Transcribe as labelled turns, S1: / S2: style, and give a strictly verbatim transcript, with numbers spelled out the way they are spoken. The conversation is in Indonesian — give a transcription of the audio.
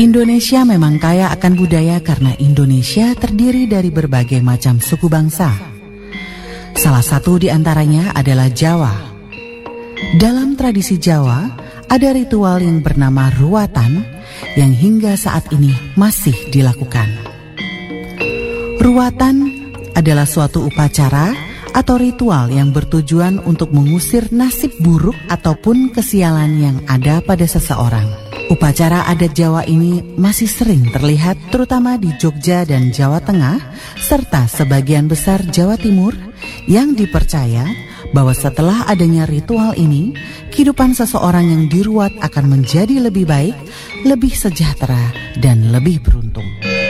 S1: Indonesia memang kaya akan budaya karena Indonesia terdiri dari berbagai macam suku bangsa. Salah satu di antaranya adalah Jawa. Dalam tradisi Jawa, ada ritual yang bernama ruatan yang hingga saat ini masih dilakukan. Ruatan adalah suatu upacara atau ritual yang bertujuan untuk mengusir nasib buruk ataupun kesialan yang ada pada seseorang. Upacara adat Jawa ini masih sering terlihat terutama di Jogja dan Jawa Tengah serta sebagian besar Jawa Timur yang dipercaya bahwa setelah adanya ritual ini, kehidupan seseorang yang diruat akan menjadi lebih baik, lebih sejahtera, dan lebih beruntung.